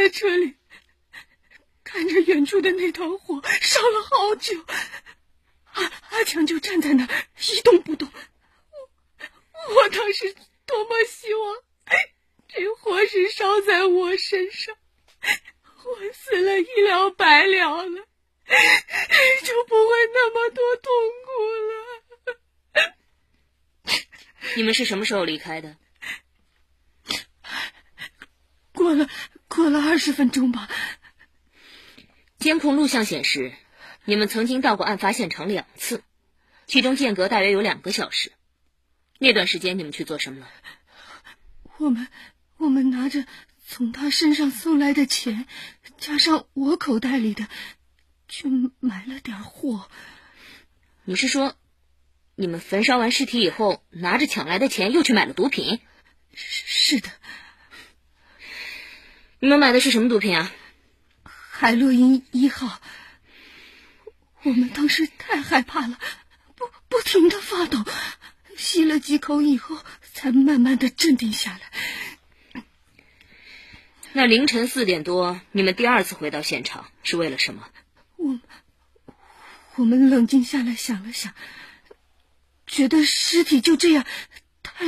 车里，看着远处的那团火烧了好久，阿强就站在那儿一动不动。我当时多么希望这火是烧在我身上，我死了一了百了了，就不会那么多痛苦了。 你们是什么时候离开的？ 过了20分钟吧。 监控录像显示，你们曾经到过案发现场2次，其中间隔大约有2个小时。那段时间你们去做什么了？ 我们拿着从他身上搜来的钱，加上我口袋里的，去买了点货。 你是说，你们焚烧完尸体以后，拿着抢来的钱又去买了毒品？ 是的。 你们买的是什么毒品啊？ 海洛因1号。我们当时太害怕了，不停地发抖，吸了几口以后，才慢慢地镇定下来。 那凌晨4点多，你们第2次回到现场是为了什么？ 我们冷静下来想了想，觉得尸体就这样